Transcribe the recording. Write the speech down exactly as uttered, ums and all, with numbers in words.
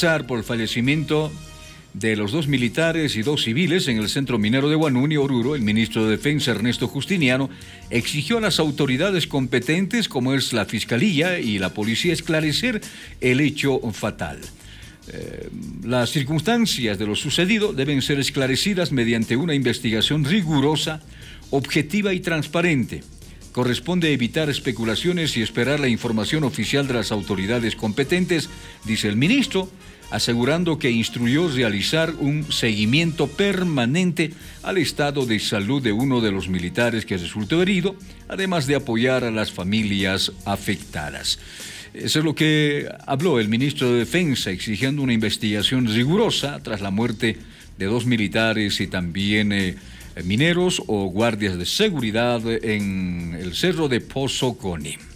pesar por el fallecimiento de los dos militares y dos civiles en el centro minero de Huanuni, Oruro, el ministro de Defensa, Ernesto Justiniano, exigió a las autoridades competentes, como es la Fiscalía y la Policía, esclarecer el hecho fatal. Eh, las circunstancias de lo sucedido deben ser esclarecidas mediante una investigación rigurosa, objetiva y transparente. Corresponde evitar especulaciones y esperar la información oficial de las autoridades competentes, dice el ministro, asegurando que instruyó realizar un seguimiento permanente al estado de salud de uno de los militares que resultó herido, además de apoyar a las familias afectadas. Eso es lo que habló el ministro de Defensa, exigiendo una investigación rigurosa tras la muerte de dos militares y también eh, mineros o guardias de seguridad en el cerro de Pozo Coni.